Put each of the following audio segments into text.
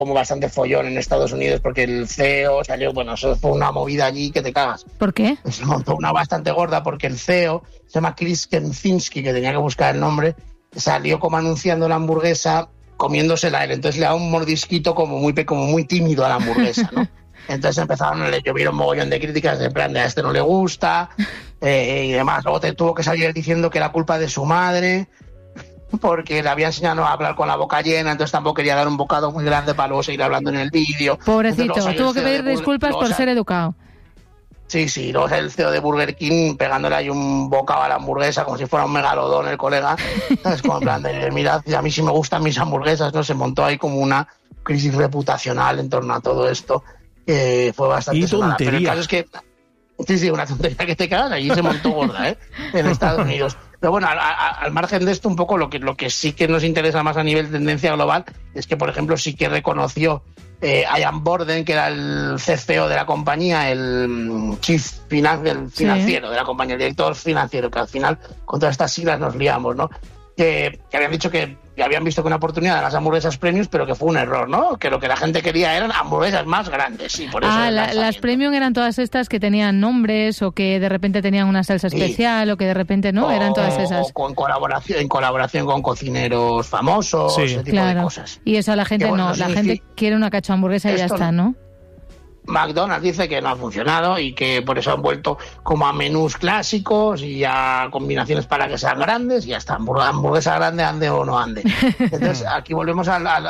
como bastante follón en Estados Unidos porque el CEO salió, bueno, eso fue una movida allí que te cagas. ¿Por qué? Se montó una bastante gorda porque el CEO, se llama Chris Kempczinski, que tenía que buscar el nombre, salió como anunciando la hamburguesa comiéndosela él, entonces le da un mordisquito como muy tímido a la hamburguesa, ¿no? Entonces le llovieron un mogollón de críticas de plan de a este no le gusta y demás. Luego tuvo que salir diciendo que era culpa de su madre porque le había enseñado a hablar con la boca llena, entonces tampoco quería dar un bocado muy grande para luego seguir hablando en el vídeo. Pobrecito, tuvo que pedir disculpas por ser educado. Sí, luego el CEO de Burger King pegándole ahí un bocado a la hamburguesa como si fuera un megalodón el colega. Es como en plan de, mirad, a mí sí me gustan mis hamburguesas, ¿no? Se montó ahí como una crisis reputacional en torno a todo esto. Fue bastante sonada. Pero el caso es que sí, una tontería que te cagas, allí se montó gorda, en Estados Unidos. Pero bueno, al margen de esto, un poco lo que sí que nos interesa más a nivel de tendencia global es que, por ejemplo, sí que reconoció Ian Borden, que era el CFO de la compañía, el chief financiero de la compañía, el director financiero, que al final con todas estas siglas nos liamos, ¿no? Que habían dicho que habían visto que una oportunidad de las hamburguesas premium, pero que fue un error, ¿no? Que lo que la gente quería eran hamburguesas más grandes, sí, por eso. Las premium eran todas estas que tenían nombres o que de repente tenían una salsa especial o que de repente no, eran todas esas. O en colaboración con cocineros famosos, ese tipo de cosas. Y eso a la gente no, la gente quiere una cacho hamburguesa y ya está, ¿no? McDonald's dice que no ha funcionado y que por eso han vuelto como a menús clásicos y a combinaciones para que sean grandes y hasta hamburguesa grande ande o no ande. Entonces aquí volvemos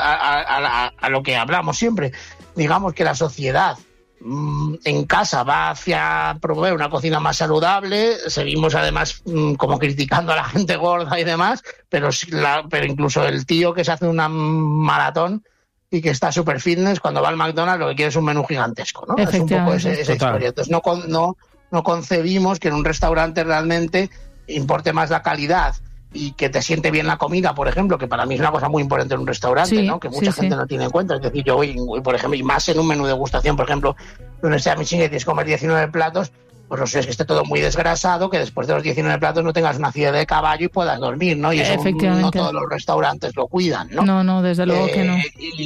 a lo que hablamos siempre. Digamos que la sociedad en casa va hacia promover una cocina más saludable, seguimos además como criticando a la gente gorda y demás, pero incluso el tío que se hace una maratón y que está super fitness, cuando va al McDonald's lo que quiere es un menú gigantesco, ¿no? Es un poco esa historia. Entonces no concebimos que en un restaurante realmente importe más la calidad y que te siente bien la comida, por ejemplo, que para mí es una cosa muy importante en un restaurante, ¿no? Que mucha gente no tiene en cuenta. Es decir, yo voy, por ejemplo, y más en un menú de degustación, por ejemplo, donde sea Michelin y tienes que comer 19 platos, pues no sé, es que esté todo muy desgrasado, que después de los 19 platos no tengas una acidez de caballo y puedas dormir, ¿no? Y eso no todos los restaurantes lo cuidan, ¿no? No, desde luego que no.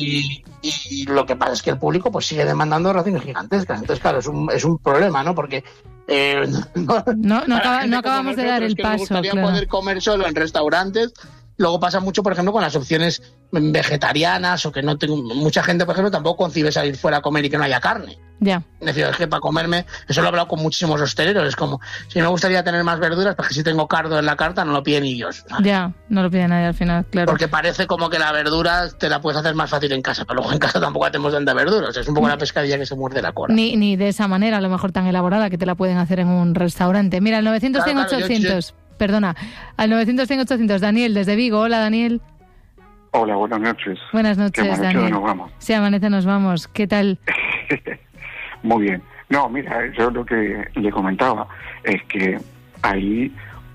Y lo que pasa es que el público pues sigue demandando raciones gigantescas. Entonces, claro, es un problema, ¿no? Porque no acabamos de dar el paso. Me gustaría poder comer solo en restaurantes. Luego pasa mucho, por ejemplo, con las opciones vegetarianas o que no tengo. Mucha gente, por ejemplo, tampoco concibe salir fuera a comer y que no haya carne. Ya. Es decir, es que para comerme, eso lo he hablado con muchísimos hosteleros, es como, si me gustaría tener más verduras, porque si tengo cardo en la carta no lo piden ellos, ¿sabes? Ya, no lo pide nadie al final, claro. Porque parece como que la verdura te la puedes hacer más fácil en casa, pero luego en casa tampoco tenemos tanta verduras, es un poco la pescadilla que se muerde la cola. Ni de esa manera, a lo mejor tan elaborada que te la pueden hacer en un restaurante. Mira, al 900-100-800, perdona, al 900-100-800, Daniel, desde Vigo. Hola, Daniel. Hola, buenas noches. Buenas noches, Daniel. Nos vamos. Sí, amanece, nos vamos. ¿Qué tal? Muy bien. No, mira, yo lo que le comentaba es que hay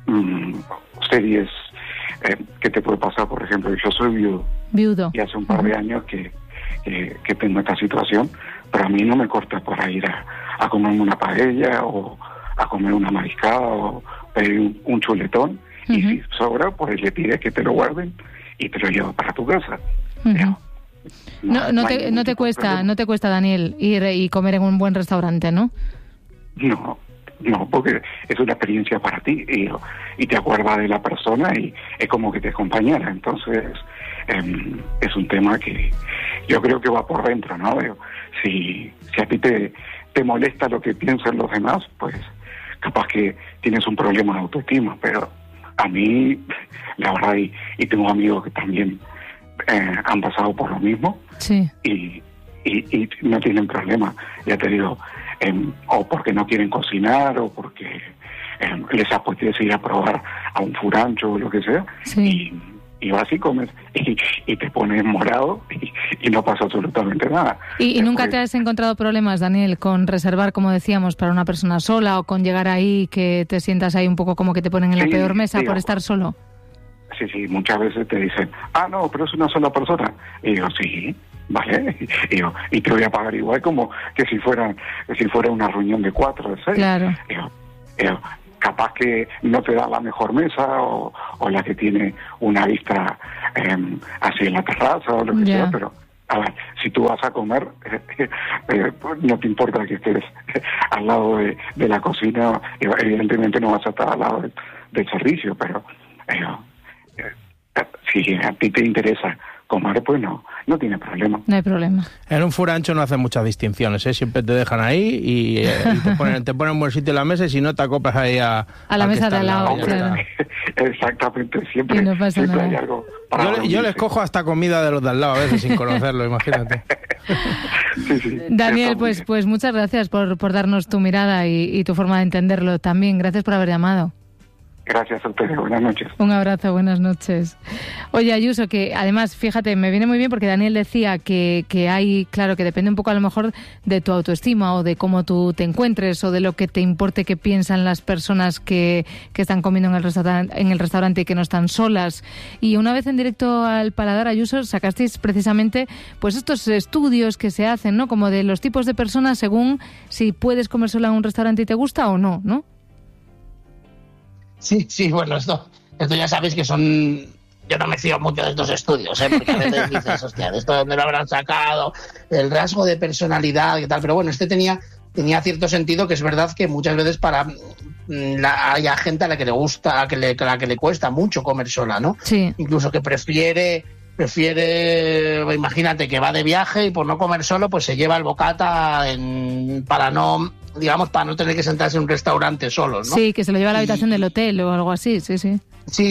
series que te puede pasar, por ejemplo, yo soy viudo. Y hace un par de años que tengo esta situación, pero a mí no me corta por ir a comerme una paella o a comer una mariscada o pedir un chuletón. Y si sobra, pues le pides que te lo guarden y te lo llevas para tu casa. No te cuesta, Daniel, ir y comer en un buen restaurante, ¿no? No, porque es una experiencia para ti y te acuerdas de la persona y es como que te acompañara. Entonces, es un tema que yo creo que va por dentro, ¿no? Si a ti te molesta lo que piensan los demás, pues capaz que tienes un problema de autoestima, pero a mí, la verdad, y tengo amigos que también han pasado por lo mismo. Sí. Y no tienen problema, ya te digo, o porque no quieren cocinar o porque les apetece ir a probar a un furancho o lo que sea. Sí. Y vas y comes y te pones morado y no pasa absolutamente nada. ¿Y nunca te has encontrado problemas, Daniel, con reservar, como decíamos, para una persona sola o con llegar ahí que te sientas ahí un poco como que te ponen en la peor mesa por estar solo? Sí, muchas veces te dicen, no, pero es una sola persona. Y digo, sí, vale. Y te voy a pagar igual como que si fuera una reunión de 4 o 6. Claro. Capaz que no te da la mejor mesa o la que tiene una vista hacia la terraza o lo que sea, A ver, si tú vas a comer, no te importa que estés al lado de la cocina, evidentemente no vas a estar al lado del servicio, pero si a ti te interesa comer, pues no tiene problema. No hay problema. En un furancho no hacen muchas distinciones, ¿eh? Siempre te dejan ahí y te ponen buen sitio en la mesa, y si no te acoplas ahí a la mesa de al lado. Claro. Exactamente, siempre, no pasa siempre nada. hay algo. Yo les cojo hasta comida de los de al lado a veces sin conocerlo, imagínate. Sí, Daniel, pues muchas gracias por darnos tu mirada y tu forma de entenderlo también. Gracias por haber llamado. Gracias a ustedes, buenas noches. Un abrazo, buenas noches. Oye, Ayuso, que además, fíjate, me viene muy bien porque Daniel decía que hay, claro, que depende un poco a lo mejor de tu autoestima o de cómo tú te encuentres o de lo que te importe que piensan las personas que están comiendo en el restaurante y que no están solas. Y una vez en Directo al Paladar, Ayuso, sacasteis precisamente pues estos estudios que se hacen, ¿no? Como de los tipos de personas según si puedes comer sola en un restaurante y te gusta o no, ¿no? Sí, bueno, esto ya sabéis que son... Yo no me fío mucho de estos estudios, porque a veces dices, hostia, ¿de esto dónde lo habrán sacado? El rasgo de personalidad y tal, pero bueno, este tenía cierto sentido, que es verdad que muchas veces hay gente a la que le gusta, a la que le cuesta mucho comer sola, ¿no? Sí. Incluso que prefiere, imagínate que va de viaje y por no comer solo, pues se lleva el bocata para no tener que sentarse en un restaurante solo, ¿no? Sí, que se lo lleva a la habitación del hotel o algo así, sí. Sí,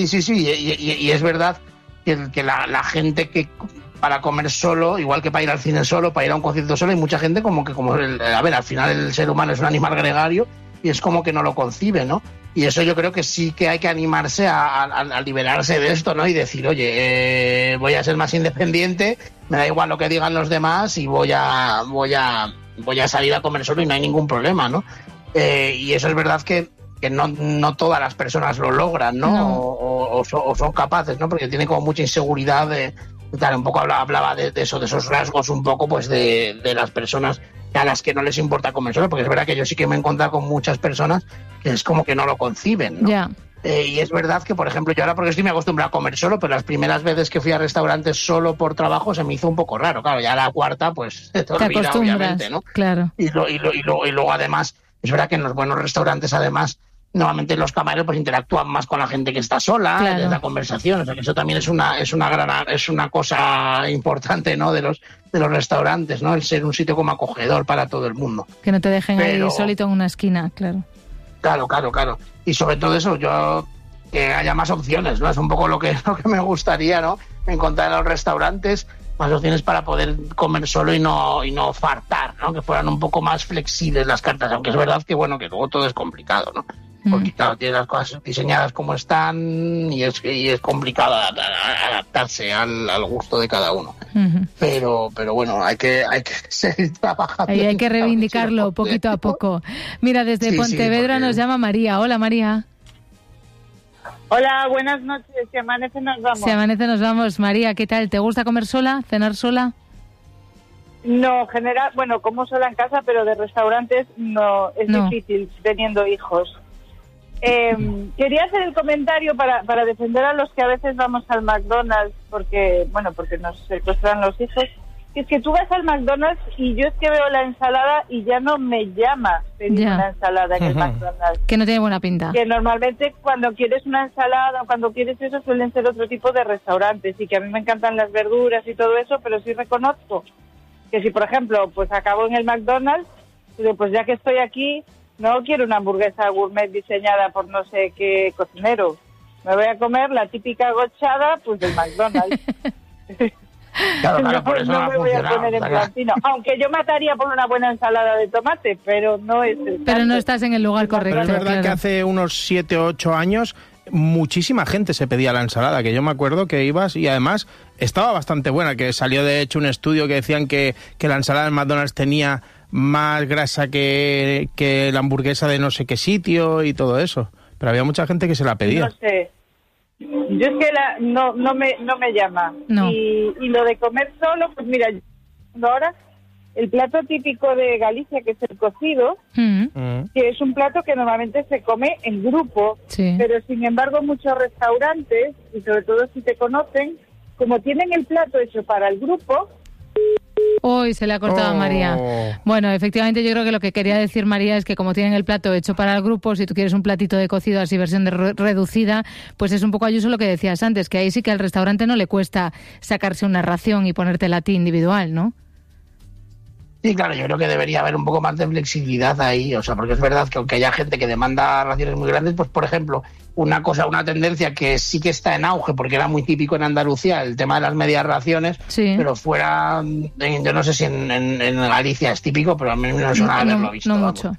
y es verdad que la gente que para comer solo, igual que para ir al cine solo, para ir a un concierto solo, hay mucha gente al final el ser humano es un animal gregario y es como que no lo concibe, ¿no? Y eso yo creo que sí que hay que animarse a liberarse de esto, ¿no? Y decir, oye, voy a ser más independiente, me da igual lo que digan los demás y voy a salir a comer solo y no hay ningún problema, ¿no? Y eso es verdad que no todas las personas lo logran, ¿no? No. O son capaces, ¿no? Porque tienen como mucha inseguridad de tal. Un poco hablaba de eso, de esos rasgos un poco, pues de las personas a las que no les importa comer solo, porque es verdad que yo sí que me he encontrado con muchas personas que es como que no lo conciben, ¿no? Yeah. Y es verdad que, por ejemplo, yo ahora porque estoy me acostumbrado a comer solo, pero las primeras veces que fui a restaurantes solo por trabajo se me hizo un poco raro. Claro, ya la cuarta, pues te olvida, obviamente, ¿no? Claro. Y luego, además, es verdad que en los buenos restaurantes, además, normalmente los camareros pues interactúan más con la gente que está sola, claro, en la conversación. O sea, que eso también es una cosa importante, ¿no? de los restaurantes, ¿no? El ser un sitio como acogedor para todo el mundo. Que no te dejen ahí solito en una esquina, claro. Claro. Y sobre todo eso, que haya más opciones, ¿no? Es un poco lo que me gustaría, ¿no? Encontrar en los restaurantes más opciones para poder comer solo y no fartar, ¿no? Que fueran un poco más flexibles las cartas, aunque es verdad que, bueno, que luego todo es complicado, ¿no? Porque claro, tienes las cosas diseñadas como están y es complicado adaptarse al gusto de cada uno. Pero bueno, hay que seguir trabajando. Ahí hay que reivindicarlo poquito a poco. Mira, desde Pontevedra nos llama María. Hola, María. Hola, buenas noches. Si amanece nos vamos. Si amanece nos vamos. María, ¿qué tal? ¿Te gusta comer sola? ¿Cenar sola? No, como sola en casa, pero de restaurantes no, es difícil teniendo hijos. Quería hacer el comentario para defender a los que a veces vamos al McDonald's porque nos secuestran los hijos. Es que tú vas al McDonald's y yo es que veo la ensalada y ya no me llama pedir una ensalada en el McDonald's. Que no tiene buena pinta. Que normalmente cuando quieres una ensalada o cuando quieres eso suelen ser otro tipo de restaurantes y que a mí me encantan las verduras y todo eso, pero sí reconozco que si, por ejemplo, pues acabo en el McDonald's, digo, pues ya que estoy aquí, no quiero una hamburguesa gourmet diseñada por no sé qué cocinero. Me voy a comer la típica gochada, pues del McDonald's. Claro, por eso no me voy a poner en plantino. Aunque yo mataría por una buena ensalada de tomate, pero no es el caso. Pero no estás en el lugar correcto. Pero es verdad que hace unos 7 o 8 años muchísima gente se pedía la ensalada, que yo me acuerdo que ibas y además estaba bastante buena, que salió de hecho un estudio que decían que la ensalada en McDonald's tenía más grasa que la hamburguesa de no sé qué sitio y todo eso. Pero había mucha gente que se la pedía. No sé. Yo es que no me llama. No. Y lo de comer solo, pues mira, ahora el plato típico de Galicia, que es el cocido, que es un plato que normalmente se come en grupo, pero sin embargo muchos restaurantes, y sobre todo si te conocen, como tienen el plato hecho para el grupo, Hoy se le ha cortado a María. Bueno, efectivamente yo creo que lo que quería decir María es que como tienen el plato hecho para el grupo, si tú quieres un platito de cocido así versión reducida, pues es un poco, Ayuso, lo que decías antes, que ahí sí que al restaurante no le cuesta sacarse una ración y ponértela a ti individual, ¿no? Sí, claro, yo creo que debería haber un poco más de flexibilidad ahí, o sea, porque es verdad que aunque haya gente que demanda raciones muy grandes, pues por ejemplo, una tendencia que sí que está en auge, porque era muy típico en Andalucía, el tema de las medias raciones, sí. Pero fuera, yo no sé si en Galicia es típico, pero a mí no suena haberlo visto. No mucho.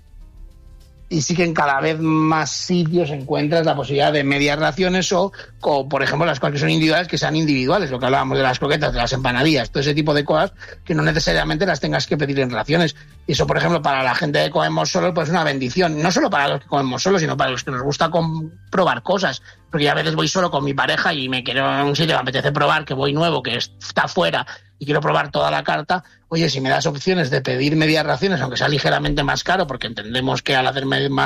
Y sí que en cada vez más sitios encuentras la posibilidad de medias raciones o por ejemplo, las cosas que son individuales, que sean individuales, lo que hablábamos de las croquetas, de las empanadillas, todo ese tipo de cosas que no necesariamente las tengas que pedir en raciones. Y eso, por ejemplo, para la gente que comemos solos, pues es una bendición. No solo para los que comemos solos, sino para los que nos gusta probar cosas. Porque a veces voy solo con mi pareja y me quiero en un sitio, me apetece probar, que voy nuevo, que está fuera y quiero probar toda la carta. Oye, si me das opciones de pedir medias raciones, aunque sea ligeramente más caro, porque entendemos que al hacer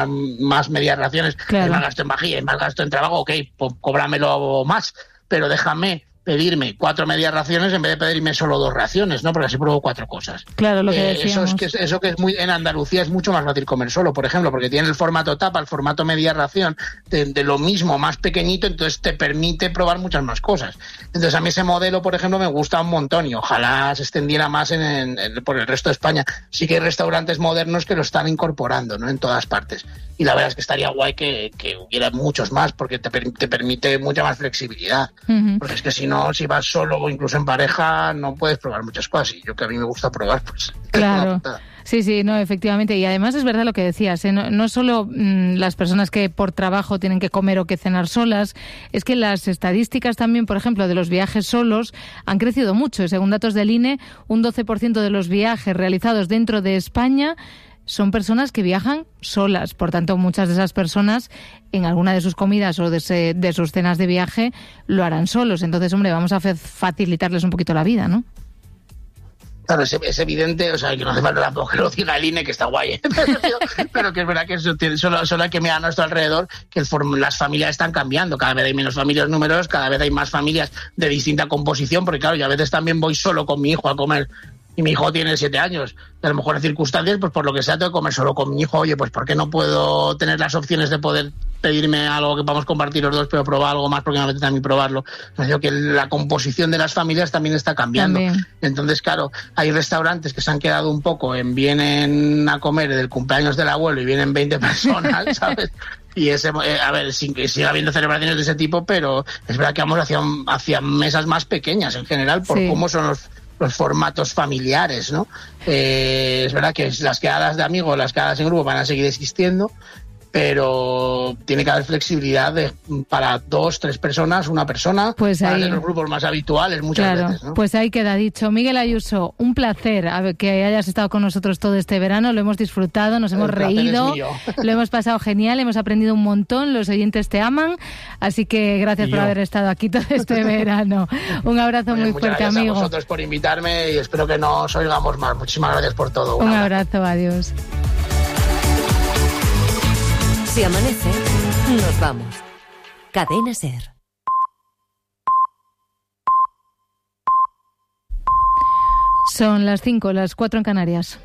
más medias raciones, claro, hay más gasto en vajilla, hay más gasto en trabajo, ok, pues cóbramelo más, pero déjame pedirme 4 medias raciones en vez de pedirme solo 2 raciones, ¿no? Porque así pruebo 4 cosas. Claro, lo que decíamos. Eso que es muy en Andalucía es mucho más fácil comer solo, por ejemplo, porque tiene el formato tapa, el formato media ración, de lo mismo, más pequeñito, entonces te permite probar muchas más cosas. Entonces a mí ese modelo, por ejemplo, me gusta un montón y ojalá se extendiera más por el resto de España. Sí que hay restaurantes modernos que lo están incorporando, ¿no? En todas partes. Y la verdad es que estaría guay que hubiera muchos más, porque te permite mucha más flexibilidad. Uh-huh. Porque es que si no, si vas solo o incluso en pareja, no puedes probar muchas cosas. Y yo, que a mí me gusta probar, pues... Claro. Sí, no, efectivamente. Y además es verdad lo que decías, ¿eh? No solo las personas que por trabajo tienen que comer o que cenar solas, es que las estadísticas también, por ejemplo, de los viajes solos han crecido mucho. Según datos del INE, un 12% de los viajes realizados dentro de España son personas que viajan solas. Por tanto, muchas de esas personas en alguna de sus comidas o de sus cenas de viaje lo harán solos. Entonces, hombre, vamos a facilitarles un poquito la vida, ¿no? Claro, es evidente, o sea, que no hace falta tampoco que lo diga el INE, que está guay, ¿eh? pero que es verdad que solo hay que mirar a nuestro alrededor, que las familias están cambiando, cada vez hay menos familias numerosas, cada vez hay más familias de distinta composición, porque claro, yo a veces también voy solo con mi hijo a comer, y mi hijo tiene 7 años, y a lo mejor en circunstancias, pues por lo que sea, tengo que comer solo con mi hijo. Oye, pues ¿por qué no puedo tener las opciones de poder pedirme algo que podamos compartir los dos, pero probar algo más porque me apetece a mí probarlo? O sea, que la composición de las familias también está cambiando. También. Entonces, claro, hay restaurantes que se han quedado un poco vienen a comer del cumpleaños del abuelo y vienen 20 personas, ¿sabes? Y a ver, sigue habiendo celebraciones de ese tipo, pero es verdad que vamos hacia mesas más pequeñas en general, por cómo son los formatos familiares, ¿no? Es verdad que las quedadas de amigos, las quedadas en grupo van a seguir existiendo, pero tiene que haber flexibilidad para 2, 3 personas, una persona, pues para los grupos más habituales muchas veces, ¿no? Pues ahí queda dicho. Miguel Ayuso, un placer que hayas estado con nosotros todo este verano, lo hemos disfrutado, nos hemos reído, lo hemos pasado genial, hemos aprendido un montón, los oyentes te aman, así que gracias por haber estado aquí todo este verano. Un abrazo muy fuerte, amigo. Gracias a vosotros por invitarme y espero que nos oigamos más. Muchísimas gracias por todo. Un abrazo, adiós. Si amanece, nos vamos. Cadena SER. Son las 5, las 4 en Canarias.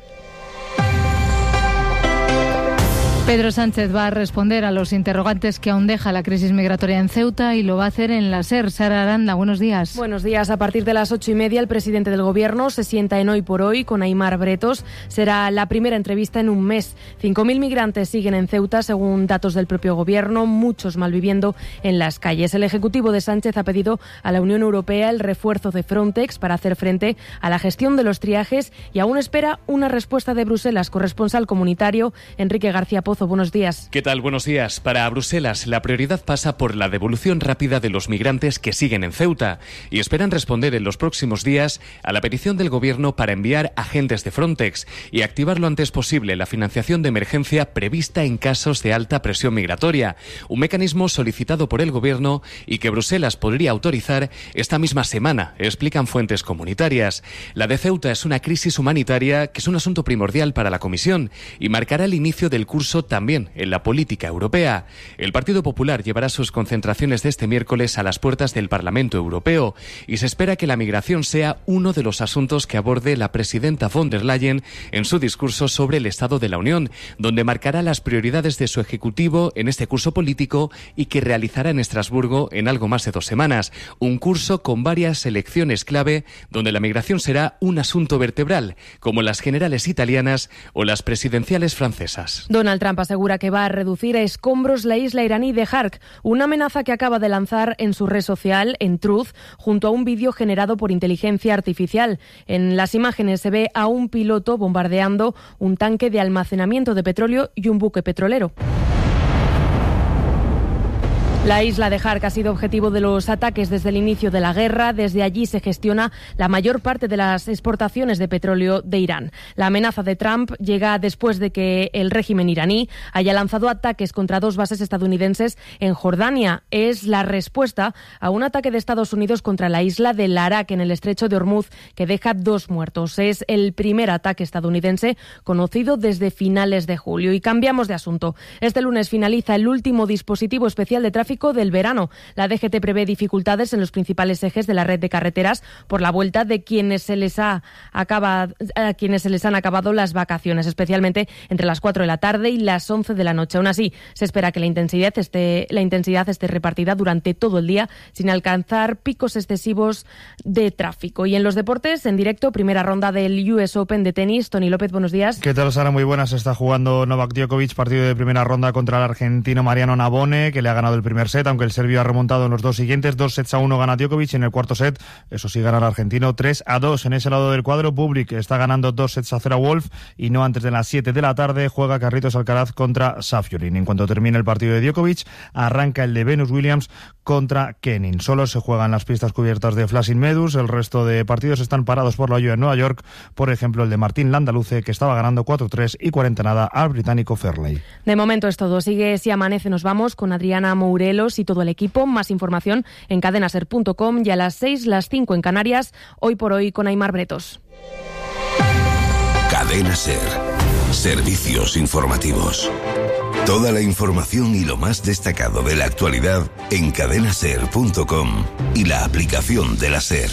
Pedro Sánchez va a responder a los interrogantes que aún deja la crisis migratoria en Ceuta y lo va a hacer en la SER. Sara Aranda, buenos días. Buenos días. A partir de las 8:30 el presidente del Gobierno se sienta en Hoy por Hoy con Aimar Bretos. Será la primera entrevista en un mes. 5.000 migrantes siguen en Ceuta, según datos del propio Gobierno, muchos malviviendo en las calles. El Ejecutivo de Sánchez ha pedido a la Unión Europea el refuerzo de Frontex para hacer frente a la gestión de los triajes y aún espera una respuesta de Bruselas. Corresponsal comunitario Enrique García Pozo. Buenos días. ¿Qué tal? Buenos días. Para Bruselas, la prioridad pasa por la devolución rápida de los migrantes que siguen en Ceuta y esperan responder en los próximos días a la petición del Gobierno para enviar agentes de Frontex y activar lo antes posible la financiación de emergencia prevista en casos de alta presión migratoria, un mecanismo solicitado por el Gobierno y que Bruselas podría autorizar esta misma semana, explican fuentes comunitarias. La de Ceuta es una crisis humanitaria que es un asunto primordial para la Comisión y marcará el inicio del curso caso también en la política europea. El Partido Popular llevará sus concentraciones de este miércoles a las puertas del Parlamento Europeo y se espera que la migración sea uno de los asuntos que aborde la presidenta von der Leyen en su discurso sobre el Estado de la Unión, donde marcará las prioridades de su ejecutivo en este curso político y que realizará en Estrasburgo en algo más de 2 semanas. Un curso con varias elecciones clave donde la migración será un asunto vertebral, como las generales italianas o las presidenciales francesas. Donald Trump asegura que va a reducir a escombros la isla iraní de Hark, una amenaza que acaba de lanzar en su red social, en Truth, junto a un vídeo generado por inteligencia artificial. En las imágenes se ve a un piloto bombardeando un tanque de almacenamiento de petróleo y un buque petrolero. La isla de Hark ha sido objetivo de los ataques desde el inicio de la guerra. Desde allí se gestiona la mayor parte de las exportaciones de petróleo de Irán. La amenaza de Trump llega después de que el régimen iraní haya lanzado ataques contra 2 bases estadounidenses en Jordania. Es la respuesta a un ataque de Estados Unidos contra la isla de Larak en el estrecho de Hormuz, que deja 2 muertos. Es el primer ataque estadounidense conocido desde finales de julio. Y cambiamos de asunto. Este lunes finaliza el último dispositivo especial de tráfico del verano. La DGT prevé dificultades en los principales ejes de la red de carreteras por la vuelta de quienes se les han acabado las vacaciones, especialmente entre las 4 de la tarde y las 11 de la noche. Aún así, se espera que la intensidad esté repartida durante todo el día sin alcanzar picos excesivos de tráfico. Y en los deportes, en directo, primera ronda del US Open de tenis. Tony López, buenos días. ¿Qué tal, Sara? Muy buenas. Está jugando Novak Djokovic, partido de primera ronda contra el argentino Mariano Navone, que le ha ganado el primer set, aunque el serbio ha remontado en los 2 siguientes. 2-1 gana Djokovic. En el cuarto set, eso sí, gana el argentino 3-2. En ese lado del cuadro, Bublik está ganando 2-0 a Wolf, y no antes de las 7 de la tarde juega Carlitos Alcaraz contra Safiullin. En cuanto termine el partido de Djokovic, arranca el de Venus Williams contra Kenin. Solo se juegan las pistas cubiertas de Flushing Meadows. El resto de partidos están parados por la lluvia en Nueva York. Por ejemplo, el de Martín Landaluce, que estaba ganando 4-3 y 40 al británico Fairley. De momento es todo. Sigue Si Amanece. Nos vamos con Adriana Mourelos y todo el equipo. Más información en cadenaser.com, y a las 6, las 5 en Canarias, Hoy por Hoy con Aimar Bretos. Cadena Ser. Servicios informativos. Toda la información y lo más destacado de la actualidad en cadenaser.com y la aplicación de la Ser.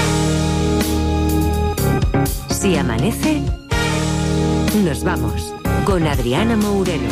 Si amanece, nos vamos con Adriana Mourelos.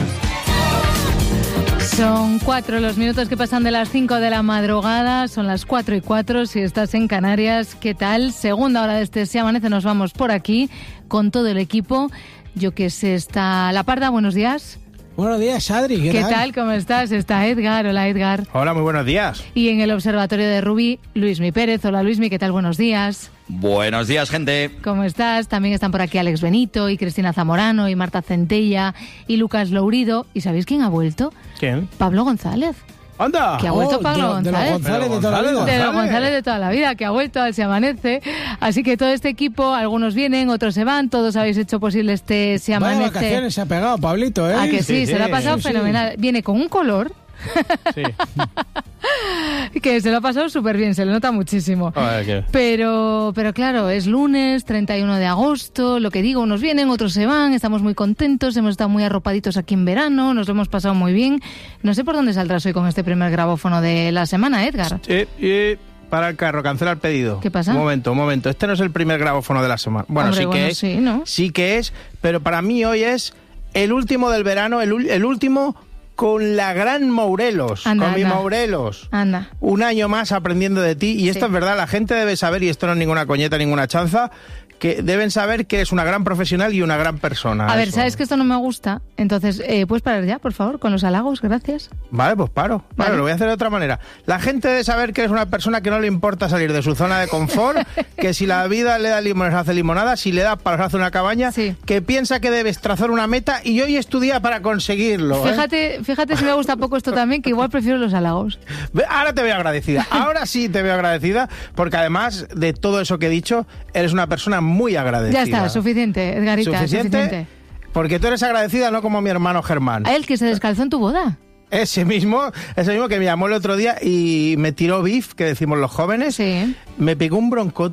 Son 4 los minutos que pasan de las 5 de la madrugada, son las 4:04 si estás en Canarias. ¿Qué tal? Segunda hora de este Si Amanece, nos vamos por aquí con todo el equipo. Yo que sé, está La Parda, buenos días. Buenos días, Adri. ¿Qué tal? ¿Cómo estás? Está Edgar. Hola, Edgar. Hola, muy buenos días. Y en el Observatorio de Rubí, Luismi Pérez. Hola, Luismi. ¿Qué tal? Buenos días. Buenos días, gente. ¿Cómo estás? También están por aquí Alex Benito y Cristina Zamorano y Marta Centella y Lucas Lourido. ¿Y sabéis quién ha vuelto? ¿Quién? Pablo González. ¡Anda! Que ha vuelto Pablo González. De los González de toda la vida. De los González de toda la vida, que ha vuelto al Se Amanece. Así que todo este equipo, algunos vienen, otros se van, todos habéis hecho posible este Se Amanece. Vaya vacaciones se ha pegado, Pablito, ¿eh? ¿A que sí? Se lo ha pasado fenomenal. Viene con un color. Sí. Que se lo ha pasado súper bien, se le nota muchísimo. Pero claro, es lunes, 31 de agosto, lo que digo, unos vienen, otros se van, estamos muy contentos, hemos estado muy arropaditos aquí en verano, nos lo hemos pasado muy bien. No sé por dónde saldrás hoy con este primer grabófono de la semana, Edgar. Sí, para el carro, cancela el pedido. ¿Qué pasa? Un momento, este no es el primer grabófono de la semana. Bueno, Hombre, sí, ¿no? Sí que es, pero para mí hoy es el último del verano, el último con la gran Mourelos, mi Mourelos. Anda. Un año más aprendiendo de ti, y esto es verdad, la gente debe saber, y esto no es ninguna coñeta, ninguna chanza, que deben saber que eres una gran profesional y una gran persona. A ver, ¿sabes que esto no me gusta? Entonces, ¿puedes parar ya, por favor, con los halagos? Gracias. Vale, pues paro. Vale, lo voy a hacer de otra manera. La gente debe saber que eres una persona que no le importa salir de su zona de confort, que si la vida le da limones hace limonada, si le da palos hace una cabaña, que piensa que debes trazar una meta, y hoy estudia para conseguirlo. Fíjate si me gusta poco esto también, que igual prefiero los halagos. Ahora te veo agradecida. Ahora sí te veo agradecida, porque además de todo eso que he dicho, eres una persona muy agradecida. Ya está, suficiente, Edgarita, suficiente. Porque tú eres agradecida, no como mi hermano Germán. ¿A él que se descalzó en tu boda? Ese mismo que me llamó el otro día y me tiró beef, que decimos los jóvenes. Sí. Me pegó un broncote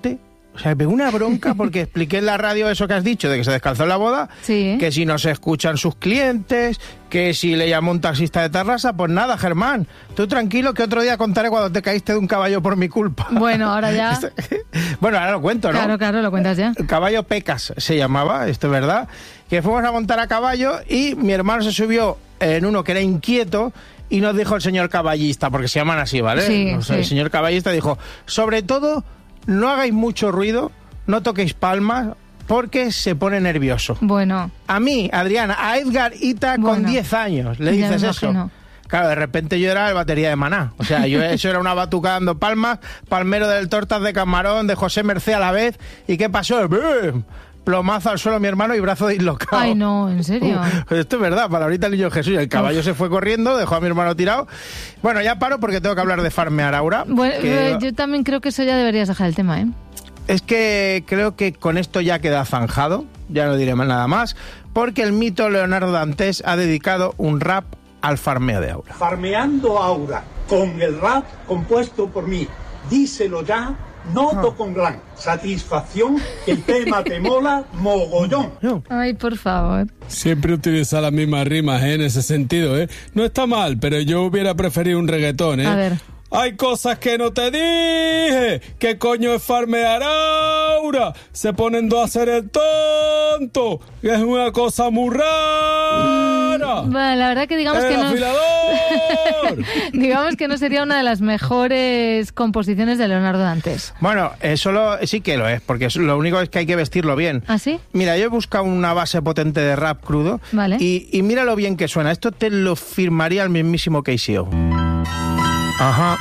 O sea, me pegó una bronca porque expliqué en la radio eso que has dicho, de que se descalzó en la boda, sí, que si no se escuchan sus clientes, que si le llamó un taxista de Tarrasa, pues nada, Germán, tú tranquilo que otro día contaré cuando te caíste de un caballo por mi culpa. Bueno, ahora ya... Bueno, ahora lo cuento, ¿no? Claro, lo cuentas ya. El caballo Pecas se llamaba, esto es verdad, que fuimos a montar a caballo y mi hermano se subió en uno que era inquieto y nos dijo el señor caballista, porque se llaman así, ¿vale? Sí, o sea, sí. El señor caballista dijo, sobre todo, no hagáis mucho ruido, no toquéis palmas, porque se pone nervioso. Bueno. A mí, Adriana, a Edgar Ita con 10 años, le ya dices me eso. imagino. Claro, de repente yo era el batería de Maná. O sea, eso era una batucada dando palmas, palmero del Tortas de Camarón, de José Mercé a la vez. ¿Y qué pasó? ¡Bum! Plomazo al suelo mi hermano y brazo dislocado. Ay, no, ¿en serio? Esto es verdad, palabrita el niño Jesús. El caballo se fue corriendo, dejó a mi hermano tirado. Bueno, ya paro porque tengo que hablar de farmear ahora. Bueno, yo también creo que eso ya deberías dejar el tema, ¿eh? Es que creo que con esto ya queda zanjado, ya no diré nada más, porque el mito Leonardo Dantes ha dedicado un rap al farmeo de Aura. Farmeando Aura, con el rap compuesto por mí. Díselo ya, noto con gran satisfacción que el tema te mola mogollón. Ay, por favor. Siempre utiliza las mismas rimas, en ese sentido, ¿eh? No está mal, pero yo hubiera preferido un reggaetón, ¿eh? A ver. Hay cosas que no te dije. ¿Qué coño es farmear Aura? Se ponen dos a hacer el tonto. Es una cosa muy rara. Bueno, la verdad que digamos que no... digamos que no sería una de las mejores composiciones de Leonardo Dantes. Bueno, eso sí que lo es, porque lo único es que hay que vestirlo bien. ¿Ah, sí? Mira, yo he buscado una base potente de rap crudo. Vale. Y mira lo bien que suena. Esto te lo firmaría el mismísimo KCO. Ajá.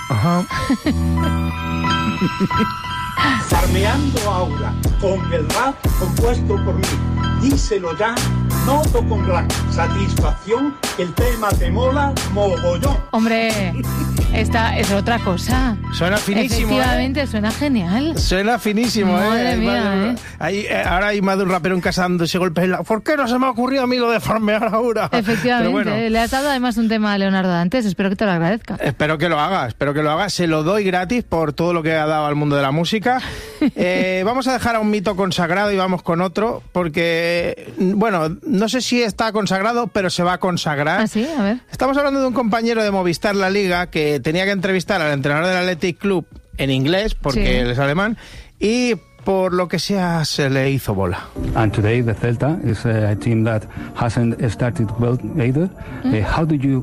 Farmeando Aura, con el rap compuesto por mí. Díselo ya, noto con gran satisfacción que el tema te mola mogollón. Hombre, esta es otra cosa. Suena finísimo. Efectivamente, suena genial. Suena finísimo, Madre mía, Ahora hay más de un rapero en casa dándose golpes en la... ¿Por qué no se me ha ocurrido a mí lo de farmear ahora? Efectivamente. Bueno. Le has dado además un tema a Leonardo Dantes. Espero que te lo agradezca. Espero que lo haga. Se lo doy gratis por todo lo que ha dado al mundo de la música. Vamos a dejar a un mito consagrado y vamos con otro, porque, bueno, no sé si está consagrado, pero se va a consagrar. ¿Ah, sí? A ver. Estamos hablando de un compañero de Movistar La Liga que tenía que entrevistar al entrenador del Athletic Club en inglés, porque él es alemán, y por lo que sea se le hizo bola. And today the Celta is a team that hasn't started well either. How do you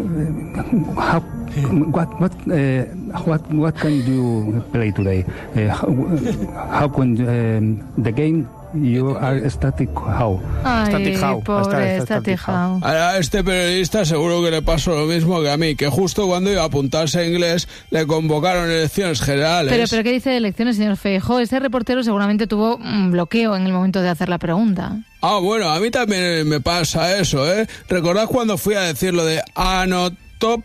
what can you play today? How can the game you are static how? Ay, static how. Pobre static how. A este periodista seguro que le pasó lo mismo que a mí, que justo cuando iba a apuntarse a inglés le convocaron elecciones generales. Pero ¿qué dice de elecciones, señor Feijóo? Ese reportero seguramente tuvo un bloqueo en el momento de hacer la pregunta. Ah, bueno, a mí también me pasa eso, ¿eh? ¿Recordás cuando fui a decir lo de anotop?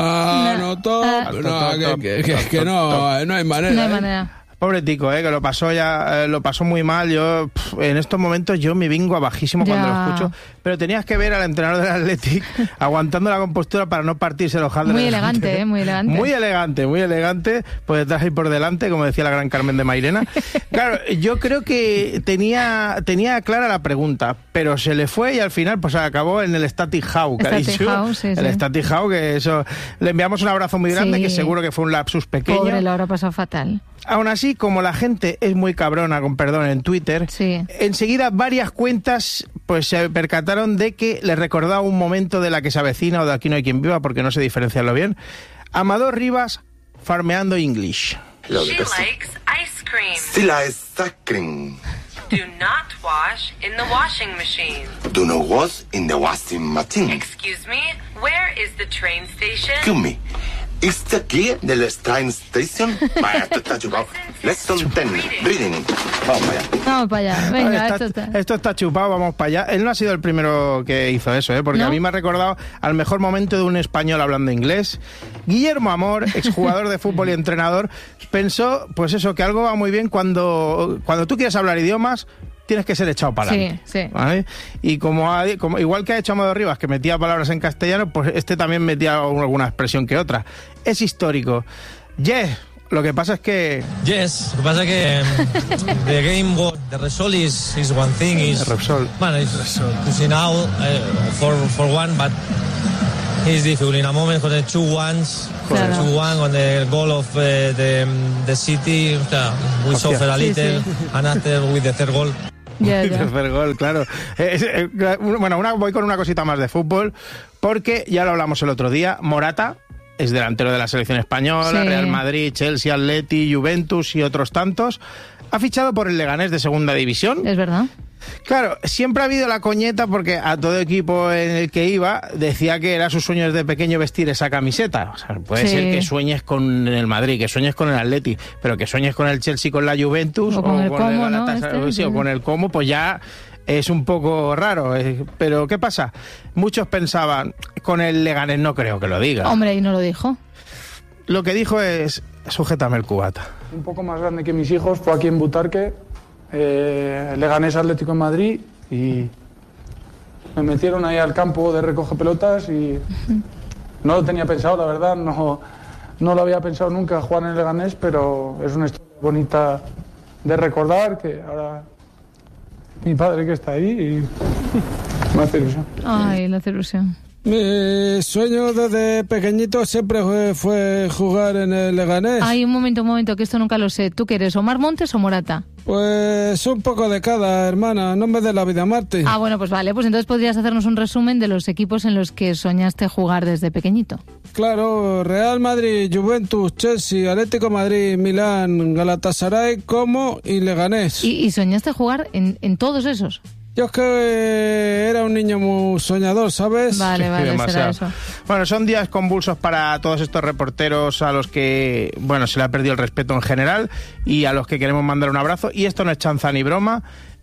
Que no hay manera. No hay manera. Pobre tico, que lo pasó muy mal. Yo en estos momentos yo me vengo abajísimo cuando lo escucho, pero tenías que ver al entrenador del Athletic aguantando la compostura para no partirse el ojal. Muy elegante, muy elegante. Muy elegante, por detrás y por delante, como decía la gran Carmen de Mairena. Claro, yo creo que tenía clara la pregunta, pero se le fue y al final pues acabó en el static how, que ha dicho. El static how, que eso, le enviamos un abrazo muy grande, que seguro que fue un lapsus pequeño. Pobre, lo habrá pasado fatal. Aún así, como la gente es muy cabrona, con perdón, en Twitter, enseguida varias cuentas pues se percataron de que le recordaba un momento de La que se avecina o de Aquí no hay quien viva, porque no sé diferenciarlo bien. Amador Rivas farmeando English. She likes ice cream. She likes ice cream. Do not wash in the washing machine. Do not wash in the washing machine. Excuse me, where is the train station? Excuse me. ¿Está aquí de la train station? Vaya, esto está chupado. Lesson 10, reading. Vamos para allá. Vamos para allá. Venga, esto está chupado, vamos para allá. Él no ha sido el primero que hizo eso, porque a mí me ha recordado al mejor momento de un español hablando inglés. Guillermo Amor, exjugador de fútbol y entrenador, pensó, pues eso, que algo va muy bien cuando tú quieres hablar idiomas, tienes que ser echado para adelante. Sí. ¿Vale? Y como igual que ha hecho Amador Rivas, que metía palabras en castellano, pues este también metía alguna expresión que otra. Es histórico. Lo que pasa es que... Yes, lo que pasa es que the game, the result is one thing. Is Repsol. Bueno, it's now for one, but it's difficult. In a moment, con the 2-1, con the goal of the City, we suffer a little, and after with the third goal. Ya. Tercer gol, claro. Bueno, voy con una cosita más de fútbol, porque ya lo hablamos el otro día, Morata es delantero de la selección española, sí. Real Madrid, Chelsea, Atleti, Juventus y otros tantos. Ha fichado por el Leganés de segunda división. Es verdad. Claro, siempre ha habido la coñeta porque a todo equipo en el que iba decía que era su sueño desde pequeño vestir esa camiseta. O sea, puede ser que sueñes con el Madrid, que sueñes con el Atleti, pero que sueñes con el Chelsea, con la Juventus o con el Como, ¿no? O con el Como, pues ya es un poco raro. Pero ¿qué pasa? Muchos pensaban, con el Leganés no creo que lo diga. Hombre, y no lo dijo. Lo que dijo es, sujétame el cubata. Un poco más grande que mis hijos, fue aquí en Butarque, Leganés Atlético en Madrid, y me metieron ahí al campo de recoge pelotas y no lo tenía pensado, la verdad, no lo había pensado nunca jugar en el Leganés, pero es una historia bonita de recordar, que ahora mi padre que está ahí y me hace ilusión. Ay, le hace ilusión. Mi sueño desde pequeñito siempre fue jugar en el Leganés. Ay, un momento, que esto nunca lo sé. ¿Tú qué eres, Omar Montes o Morata? Pues un poco de cada, hermana, no me dé la vida a Marte. Ah, bueno, pues vale, pues entonces podrías hacernos un resumen de los equipos en los que soñaste jugar desde pequeñito. Claro, Real Madrid, Juventus, Chelsea, Atlético Madrid, Milán, Galatasaray, Como y Leganés. ¿Y soñaste jugar en todos esos? Yo es que era un niño muy soñador, ¿sabes? Vale, será eso. Bueno, son días convulsos para todos estos reporteros a los que, bueno, se le ha perdido el respeto en general y a los que queremos mandar un abrazo. Y esto no es chanza ni broma.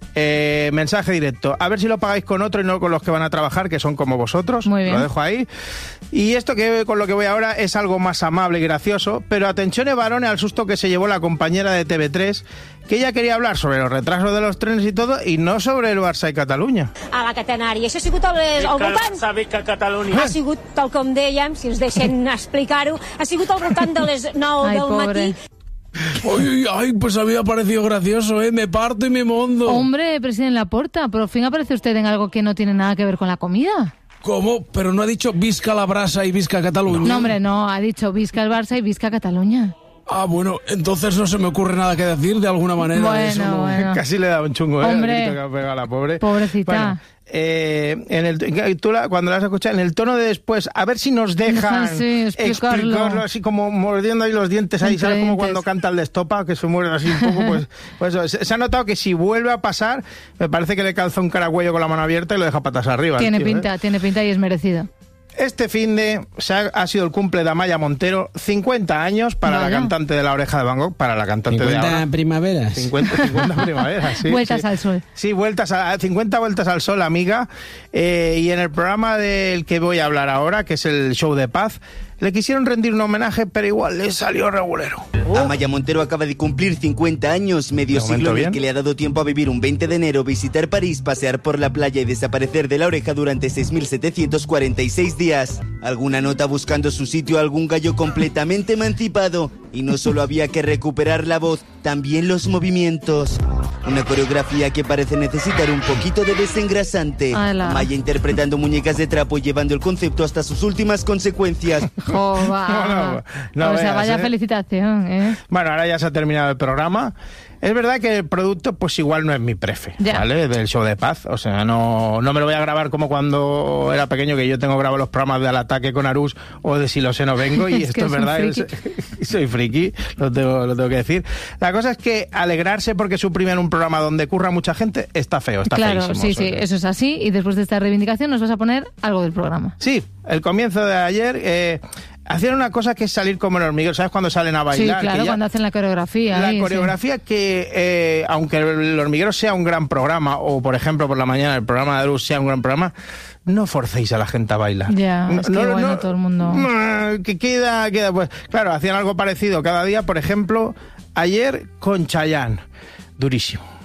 Mensaje directo. A ver si lo pagáis con otro y no con los que van a trabajar, que son como vosotros. Muy bien. Lo dejo ahí. Y esto que con lo que voy ahora es algo más amable y gracioso, pero atención varone al susto que se llevó la compañera de TV3, que ella quería hablar sobre los retrasos de los trenes y todo, y no sobre el Barça i Catalunya. A la catenària. Això ha sigut al voltant... Ha sigut, tal com dèiem, si ens deixen explicar-ho, ha sigut al voltant de les 9 del matí. Ay, pues había parecido gracioso, me parto y me mondo. Hombre, presidente Laporta, por fin aparece usted en algo que no tiene nada que ver con la comida. ¿Cómo? Pero no ha dicho Visca la brasa y Visca Cataluña. No, hombre, no, ha dicho Visca el Barça y Visca Cataluña. Ah, bueno, entonces no se me ocurre nada que decir de alguna manera. Bueno, eso no. bueno. Casi le da un chungo, Hombre, el grito que ha pegado la pobre. Pobrecita. Bueno, cuando la has escuchado, en el tono de después, a ver si nos dejan explicarlo, así como mordiendo ahí los dientes, ahí, ¿sabes? Como cuando canta el de Estopa, que se muerde así un poco, pues eso. Se ha notado que si vuelve a pasar, me parece que le calza un caragüello con la mano abierta y lo deja patas arriba. Tiene pinta y es merecido. Este finde ha sido el cumple de Amaya Montero, 50 años para la cantante de La Oreja de Van Gogh, para la cantante de ahora. 50 primaveras. 50 primaveras, sí. Vueltas al sol. Sí, 50 vueltas al sol, amiga. Y en el programa del que voy a hablar ahora, que es el Show de Paz, le quisieron rendir un homenaje, pero igual le salió regulero. Amaya Montero acaba de cumplir 50 años, medio siglo en el que le ha dado tiempo a vivir un 20 de enero, visitar París, pasear por la playa y desaparecer de La Oreja durante 6.746 días. Alguna nota buscando su sitio, algún gallo completamente emancipado. Y no solo había que recuperar la voz, también los movimientos. Una coreografía que parece necesitar un poquito de desengrasante. Amaya interpretando muñecas de trapo y llevando el concepto hasta sus últimas consecuencias. No, o sea, vaya felicitación, Bueno, ahora ya se ha terminado el programa. Es verdad que el producto pues igual no es mi prefe, ¿vale? Del Show de Paz. O sea, no me lo voy a grabar como cuando era pequeño, que yo tengo grabado los programas de Al Ataque con Arús o de Si lo sé no vengo, y esto es verdad. Soy friki, lo tengo que decir. La cosa es que alegrarse porque suprimen un programa donde curra mucha gente está feo, está feísimo. Claro, sí, eso es así. Y después de esta reivindicación nos vas a poner algo del programa. Sí, el comienzo de ayer... hacían una cosa que es salir como el hormiguero, ¿sabes? Cuando salen a bailar. Sí, claro, cuando hacen la coreografía. La coreografía que, aunque el hormiguero sea un gran programa, o por ejemplo por la mañana el programa de Arús sea un gran programa, no forcéis a la gente a bailar. Ya, todo el mundo... Que queda, pues... Claro, hacían algo parecido cada día, por ejemplo, ayer con Chayanne. Durísimo.